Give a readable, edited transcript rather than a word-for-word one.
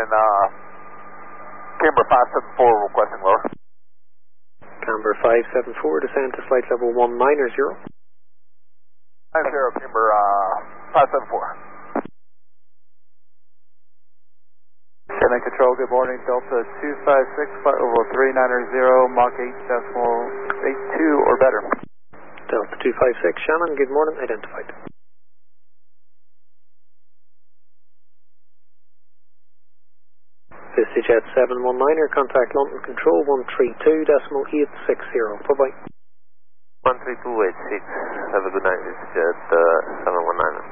morning, Camber 574 requesting lower. Camber 574, descend to flight level 19 or 0. 90, Camber 574. Shannon Control, good morning. Delta 256, flight level 390, Mach 8.82 or better. Delta 256, Shannon, good morning, identified. VistaJet 719er, contact London Control 132.860, bye-bye. 132.86, have a good night, VistaJet 719er.